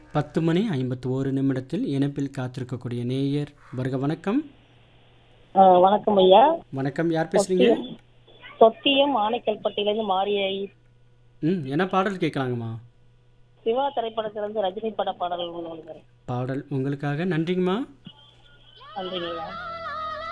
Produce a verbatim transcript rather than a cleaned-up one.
பத்து மணி ஐம்பத்தி ஒரு நிமிடத்தில் இணைப்பில் காத்திருக்கக்கூடிய நேயர் வருக. வணக்கம். ஆ, வணக்கம் ஐயா. வணக்கம். யார் பேசுறீங்க? தொத்தியம் தொத்தியம் ஆனைக்கல்பட்டியிலேருந்து மாரியை. ம் என்ன பாடல் கேட்கலாங்கம்மா? சிவா திரைப்படத்திலிருந்து ரஜினி பட பாடல் ஒன்று. பாடல் உங்களுக்காக. நன்றிங்கம்மா. நன்றிங்க ஐயா.